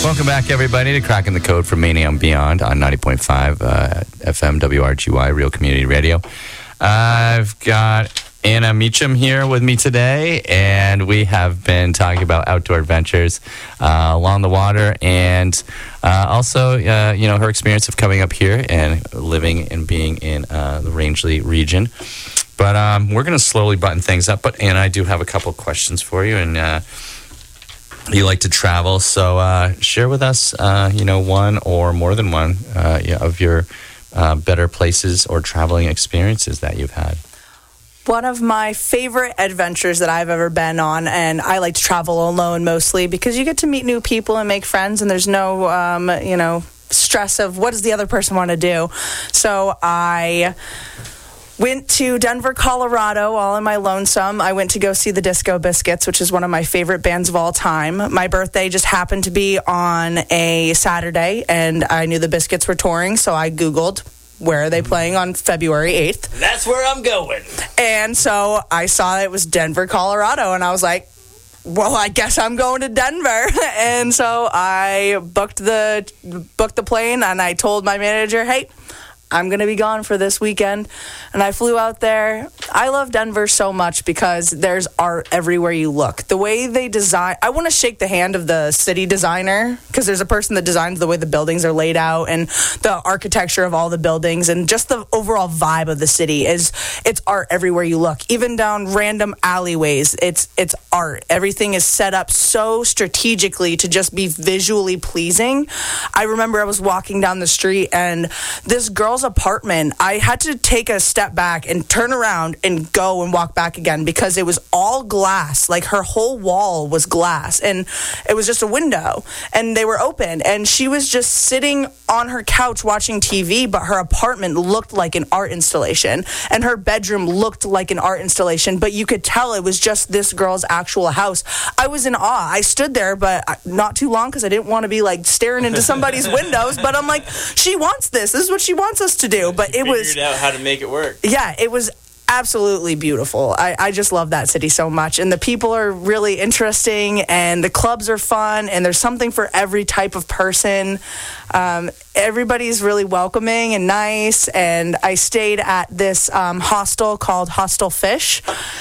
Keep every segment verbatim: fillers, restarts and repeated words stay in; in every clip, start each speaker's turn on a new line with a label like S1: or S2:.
S1: Welcome back, everybody, to Cracking the Code from Mania and Beyond on ninety point five uh, F M W R G Y, Real Community Radio. I've got Anna Meacham here with me today, and we have been talking about outdoor adventures uh, along the water, and uh, also, uh, you know, her experience of coming up here and living and being in uh, the Rangeley region. But um, we're going to slowly button things up. But Anna, I do have a couple questions for you, and uh, you like to travel, so uh, share with us, uh, you know, one or more than one uh, of your uh, better places or traveling experiences that you've had.
S2: One of my favorite adventures that I've ever been on, and I like to travel alone mostly because you get to meet new people and make friends, and there's no, um, you know, stress of what does the other person want to do. So I went to Denver, Colorado, all in my lonesome. I went to go see the Disco Biscuits, which is one of my favorite bands of all time. My birthday just happened to be on a Saturday, and I knew the Biscuits were touring, so I Googled, where are they playing on February eighth?
S3: That's where I'm going.
S2: And so I saw it was Denver, Colorado, and I was like, well, I guess I'm going to Denver. And so I booked the booked the plane, and I told my manager, hey, I'm going to be gone for this weekend. And I flew out there. I love Denver so much because there's art everywhere you look. The way they design, I want to shake the hand of the city designer because there's a person that designs the way the buildings are laid out and the architecture of all the buildings and just the overall vibe of the city is it's art everywhere you look. Even down random alleyways, it's it's art. Everything is set up so strategically to just be visually pleasing. I remember I was walking down the street and this girl's apartment, I had to take a step back and turn around and go and walk back again because it was all glass. Like her whole wall was glass and it was just a window and they were open and she was just sitting on her couch watching T V, but her apartment looked like an art installation and her bedroom looked like an art installation, but you could tell it was just this girl's actual house. I was in awe. I stood there, but not too long because I didn't want to be like staring into somebody's windows, but I'm like, she wants this. This is what she wants us to do. But it was
S3: figured out how to make it work.
S2: Yeah, it was absolutely beautiful. I, I just love that city so much. And the people are really interesting and the clubs are fun and there's something for every type of person. Um, everybody's really welcoming and nice. And I stayed at this um, hostel called Hostel Fish.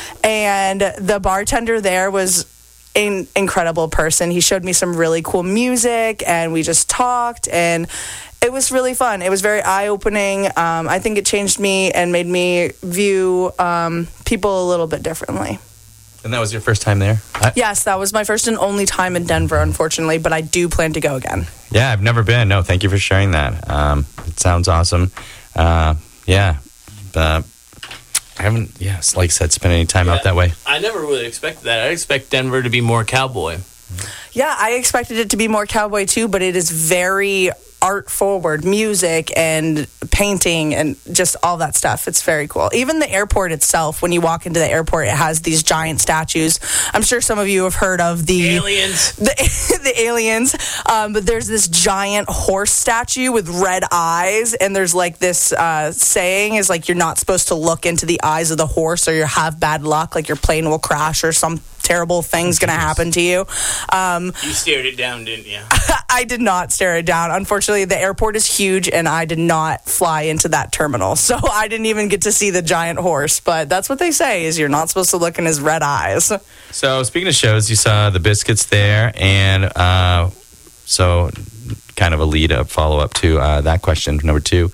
S2: And the bartender there was an incredible person. He showed me some really cool music and we just talked and it was really fun. It was very eye-opening. Um, I think it changed me and made me view um, people a little bit differently.
S1: And that was your first time there? I-
S2: yes, that was my first and only time in Denver, unfortunately, but I do plan to go again.
S1: Yeah, I've never been. No, thank you for sharing that. Um, it sounds awesome. Uh, yeah. Uh, I haven't, yes, like I said, spent any time
S3: yeah,
S1: out that way.
S3: I never really expected that. I expect Denver to be more cowboy.
S2: Yeah, I expected it to be more cowboy too, but it is very art forward, music and painting and just all that stuff. It's very cool. Even the airport itself, when you walk into the airport, it has these giant statues. I'm sure some of you have heard of the
S3: aliens.
S2: The, the aliens. Um, but there's this giant horse statue with red eyes, and there's like this uh, saying is like you're not supposed to look into the eyes of the horse or you have bad luck, like your plane will crash or some terrible thing's going to happen to you. Um,
S3: you stared it down, didn't you?
S2: I did not stare it down. Unfortunately, the airport is huge, and I did not fly into that terminal. So I didn't even get to see the giant horse. But that's what they say, is you're not supposed to look in his red eyes.
S1: So speaking of shows, you saw the Biscuits there, and uh, so kind of a lead-up, follow-up to uh, that question, number two.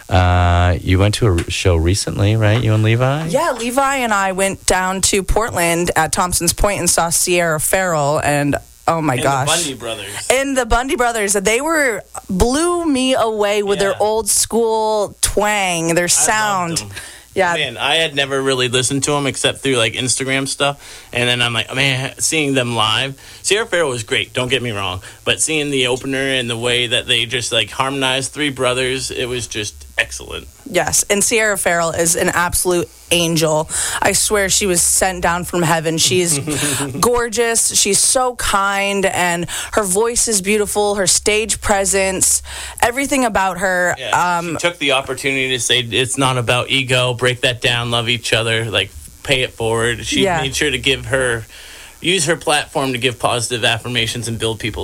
S1: Uh, you went to a show recently, right? You and Levi?
S2: Yeah, Levi and I went down to Portland at Thompson's Point and saw Sierra Farrell, and oh my
S3: and
S2: gosh.
S3: the Bundy Brothers.
S2: And the Bundy Brothers, they were, blew me away with yeah. their old school twang, their sound. Yeah.
S3: Man, I had never really listened to them except through like Instagram stuff. And then I'm like, man, seeing them live. Sierra Farrell was great, don't get me wrong. But seeing the opener and the way that they just like harmonized three brothers, it was just excellent.
S2: Yes, and Sierra Farrell is an absolute angel. I swear she was sent down from heaven. She's gorgeous. She's so kind, and her voice is beautiful. Her stage presence, everything about her.
S3: Yeah,
S2: um,
S3: she took the opportunity to say it's not about ego. Break that down. Love each other. Like pay it forward. She
S2: yeah.
S3: made sure to give her. Use her platform to give positive affirmations and build people up.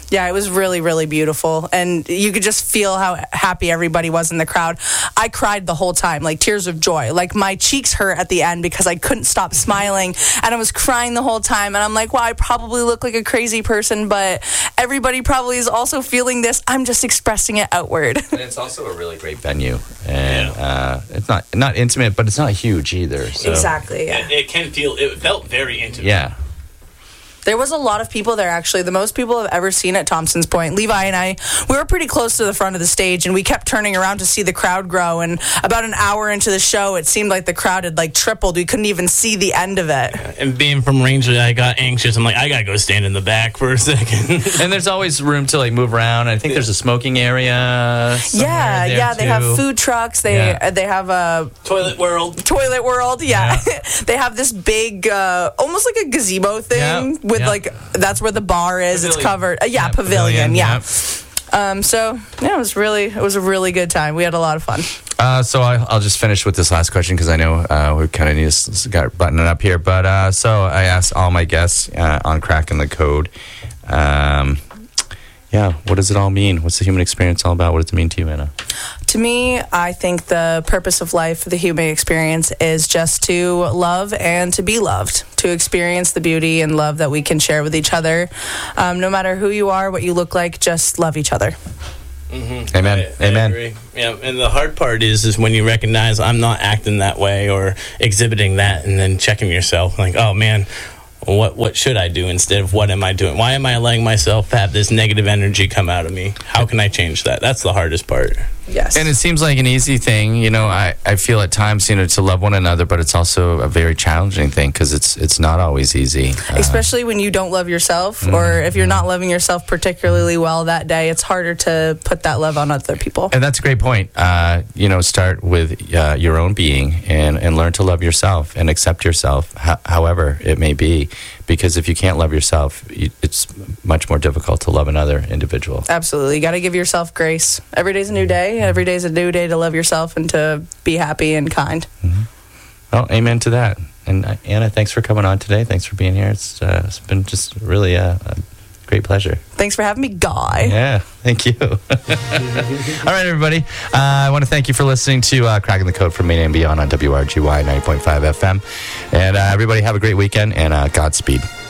S2: Yeah, it was really, really beautiful. And you could just feel how happy everybody was in the crowd. I cried the whole time, like tears of joy. Like my cheeks hurt at the end because I couldn't stop smiling. And I was crying the whole time. And I'm like, wow, I probably look like a crazy person, but everybody probably is also feeling this. I'm just expressing it outward.
S1: And it's also a really great venue. And yeah. uh, it's not not intimate, but it's not huge either. So.
S2: Exactly, yeah.
S3: It, it can feel, it felt very intimate.
S1: Yeah.
S2: There was a lot of people there, actually. The most people I've ever seen at Thompson's Point. Levi and I, we were pretty close to the front of the stage, and we kept turning around to see the crowd grow. And about an hour into the show, it seemed like the crowd had, like, tripled. We couldn't even see the end of it.
S3: And being from Rangeley, I got anxious. I'm like, I got to go stand in the back for a second.
S1: And there's always room to, like, move around. I think there's a smoking area.
S2: Yeah, yeah.
S1: Too.
S2: They have food trucks. They
S1: yeah.
S2: they have a...
S3: Toilet World.
S2: Toilet World, yeah.
S1: yeah.
S2: They have this big, uh, almost like a gazebo thing
S1: yeah.
S2: with,
S1: yeah.
S2: like... That's where the bar is.
S3: Pavilion.
S2: It's covered. Uh, yeah,
S1: yeah,
S2: pavilion.
S1: pavilion
S2: Yeah.
S1: yeah.
S2: Um. So yeah, it was really it was a really good time. We had a lot of fun.
S1: Uh, so I, I'll just finish with this last question because I know uh, we kind of need to got button it up here. But uh, so I asked all my guests uh, on Cracking the Code. Um, yeah, what does it all mean? What's the human experience all about? What does it mean to you, Anna?
S2: To me, I think the purpose of life, the human experience, is just to love and to be loved, to experience the beauty and love that we can share with each other. Um, no matter who you are, what you look like, just love each other.
S1: Mm-hmm. Amen.
S3: I,
S1: Amen.
S3: I agree. Yeah, and the hard part is is when you recognize I'm not acting that way or exhibiting that, and then checking yourself, like, oh man, what what should I do instead of what am I doing? Why am I letting myself have this negative energy come out of me? How can I change that? That's the hardest part.
S2: Yes.
S1: And it seems like an easy thing, you know. I, I feel at times, you know, to love one another, but it's also a very challenging thing because it's it's not always easy. Uh,
S2: Especially when you don't love yourself, mm-hmm. or if you're not loving yourself particularly well that day, it's harder to put that love on other people.
S1: And that's a great point. Uh, you know, start with uh, your own being and, and learn to love yourself and accept yourself, ho- however it may be. Because if you can't love yourself, you, it's much more difficult to love another individual.
S2: Absolutely. You got to give yourself grace. Every day's a new day. Every day's a new day to love yourself and to be happy and kind.
S1: Mm-hmm. Well, amen to that. And uh, Anna, thanks for coming on today. Thanks for being here. It's, uh, it's been just really a, a great pleasure.
S2: Thanks for having me, Guy.
S1: Yeah, thank you. All right, everybody. Uh, I want to thank you for listening to uh, Cracking the Code from Maine and Beyond on W R G Y ninety point five F M. And uh, everybody have a great weekend and uh, Godspeed.